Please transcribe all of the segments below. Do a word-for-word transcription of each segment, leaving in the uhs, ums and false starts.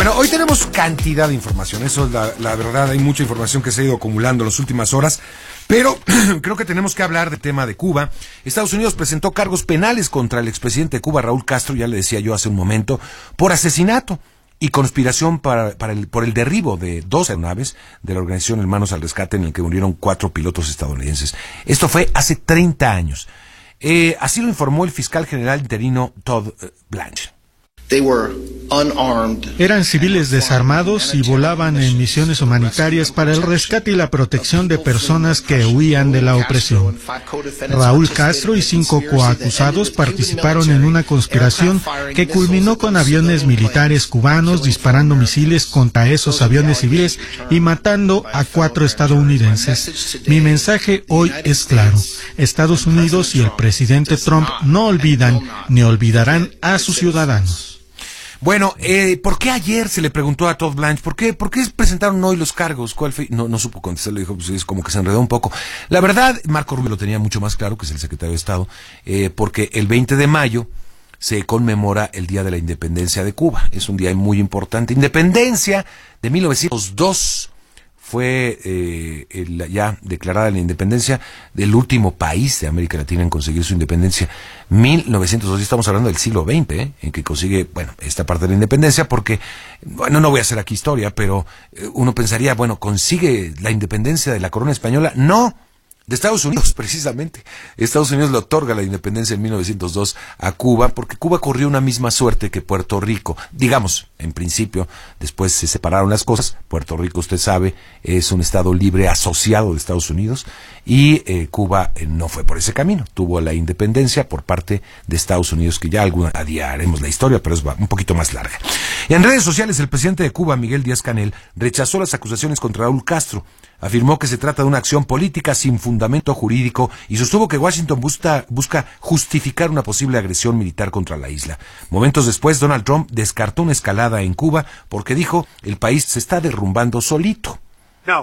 Bueno, hoy tenemos cantidad de información, eso es la, la verdad, hay mucha información que se ha ido acumulando en las últimas horas, pero creo que tenemos que hablar del tema de Cuba. Estados Unidos presentó cargos penales contra el expresidente de Cuba, Raúl Castro, ya le decía yo hace un momento, por asesinato y conspiración para, para el, por el derribo de dos aeronaves de la organización Hermanos al Rescate, en el que murieron cuatro pilotos estadounidenses. Esto fue hace treinta años. Eh, así lo informó el fiscal general interino Todd Blanche. Eran civiles desarmados y volaban en misiones humanitarias para el rescate y la protección de personas que huían de la opresión. Raúl Castro y cinco coacusados participaron en una conspiración que culminó con aviones militares cubanos disparando misiles contra esos aviones civiles y matando a cuatro estadounidenses. Mi mensaje hoy es claro. Estados Unidos y el presidente Trump no olvidan ni olvidarán a sus ciudadanos. Bueno, eh, ¿por qué ayer se le preguntó a Todd Blanche? ¿Por qué, por qué presentaron hoy los cargos? ¿Cuál fue? No, no supo contestar, le dijo, pues es como que se enredó un poco. La verdad, Marco Rubio lo tenía mucho más claro, que es el secretario de Estado, eh, porque el veinte de mayo se conmemora el Día de la Independencia de Cuba. Es un día muy importante. Independencia de mil novecientos dos. Fue eh, el, ya declarada la independencia del último país de América Latina en conseguir su independencia. mil novecientos dos, estamos hablando del siglo veinte, ¿eh? En que consigue, bueno, esta parte de la independencia, porque, bueno, no voy a hacer aquí historia, pero eh, uno pensaría, bueno, ¿consigue la independencia de la corona española? No, de Estados Unidos, precisamente. Estados Unidos le otorga la independencia en mil novecientos dos a Cuba, porque Cuba corrió una misma suerte que Puerto Rico. Digamos, en principio, después se separaron las cosas. Puerto Rico, usted sabe, es un estado libre asociado de Estados Unidos, y eh, Cuba eh, no fue por ese camino. Tuvo la independencia por parte de Estados Unidos, que ya alguna día haremos la historia, pero es un poquito más larga. Y en redes sociales, el presidente de Cuba, Miguel Díaz-Canel, rechazó las acusaciones contra Raúl Castro. Afirmó que se trata de una acción política sin fundamento jurídico y sostuvo que Washington busca, busca justificar una posible agresión militar contra la isla. Momentos después, Donald Trump descartó una escalada en Cuba porque dijo el país se está derrumbando solito. No,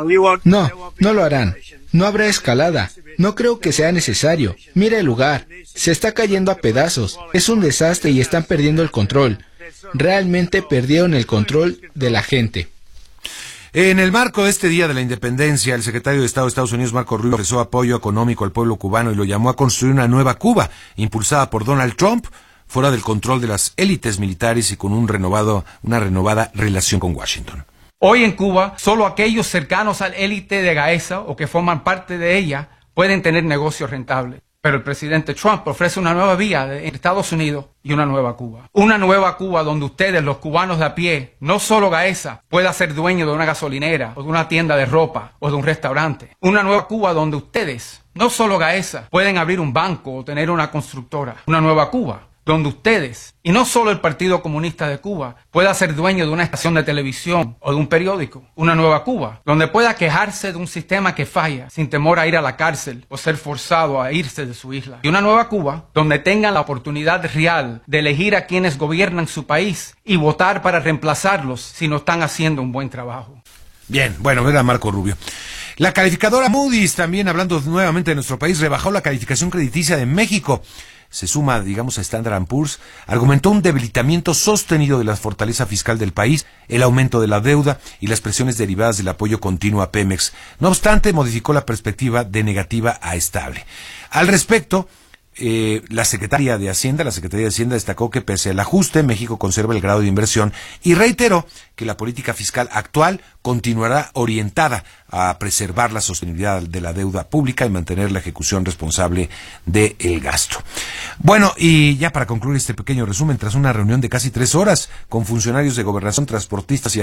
no lo harán. No habrá escalada. No creo que sea necesario. Mira el lugar. Se está cayendo a pedazos. Es un desastre y están perdiendo el control. Realmente perdieron el control de la gente. En el marco de este Día de la Independencia, el secretario de Estado de Estados Unidos, Marco Rubio, ofreció apoyo económico al pueblo cubano y lo llamó a construir una nueva Cuba, impulsada por Donald Trump, fuera del control de las élites militares y con un renovado, una renovada relación con Washington. Hoy en Cuba, solo aquellos cercanos al élite de Gaesa o que forman parte de ella pueden tener negocios rentables. Pero el presidente Trump ofrece una nueva vía de Estados Unidos y una nueva Cuba. Una nueva Cuba donde ustedes, los cubanos de a pie, no solo Gaesa, pueda ser dueño de una gasolinera o de una tienda de ropa o de un restaurante. Una nueva Cuba donde ustedes, no solo Gaesa, pueden abrir un banco o tener una constructora. Una nueva Cuba donde ustedes, y no solo el Partido Comunista de Cuba, pueda ser dueño de una estación de televisión o de un periódico. Una nueva Cuba, donde pueda quejarse de un sistema que falla, sin temor a ir a la cárcel o ser forzado a irse de su isla. Y una nueva Cuba, donde tengan la oportunidad real de elegir a quienes gobiernan su país y votar para reemplazarlos si no están haciendo un buen trabajo. Bien, bueno, era Marco Rubio. La calificadora Moody's, también hablando nuevamente de nuestro país, rebajó la calificación crediticia de México. Se suma, digamos, a Standard and Poor's, argumentó un debilitamiento sostenido de la fortaleza fiscal del país, el aumento de la deuda y las presiones derivadas del apoyo continuo a Pemex. No obstante, modificó la perspectiva de negativa a estable. Al respecto, Eh, la Secretaría de Hacienda, la Secretaría de Hacienda destacó que pese al ajuste, México conserva el grado de inversión y reiteró que la política fiscal actual continuará orientada a preservar la sostenibilidad de la deuda pública y mantener la ejecución responsable del gasto. Bueno, y ya para concluir este pequeño resumen, tras una reunión de casi tres horas con funcionarios de Gobernación, transportistas y